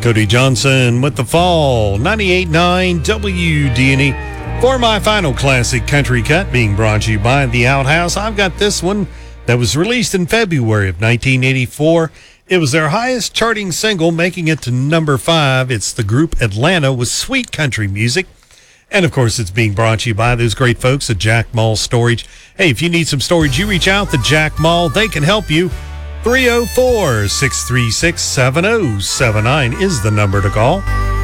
Cody Johnson with The Fall, 98.9 WDNE. For my final classic country cut being brought to you by The Outhouse, I've got this one that was released in February of 1984. It was their highest charting single, making it to number 5. It's the group Atlanta with Sweet Country Music. And, of course, it's being brought to you by those great folks at Jack Mall Storage. Hey, if you need some storage, you reach out to Jack Mall. They can help you. 304-636-7079 is the number to call.